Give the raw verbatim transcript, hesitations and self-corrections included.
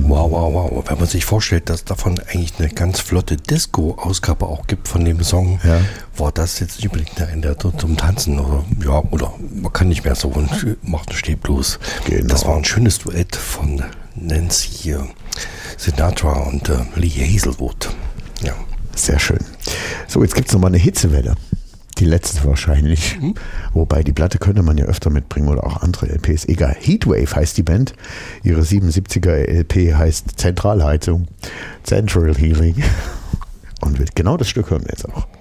Wow, wow, wow. Wenn man sich vorstellt, dass davon eigentlich eine ganz flotte Disco-Ausgabe auch gibt von dem Song, ja. war das jetzt nicht unbedingt eine der zum Tanzen oder ja, oder man kann nicht mehr so und macht einen Stehblues. Genau. Das war ein schönes Duett von Nancy Sinatra und äh, Lee Hazelwood. Ja. Sehr schön. So, jetzt gibt es nochmal eine Hitzewelle. Die letzte wahrscheinlich. Mhm. Wobei die Platte könnte man ja öfter mitbringen oder auch andere L Ps. Egal. Heatwave heißt die Band. Ihre siebenundsiebziger L P heißt Zentralheizung. Central Healing. Und genau das Stück hören wir jetzt auch.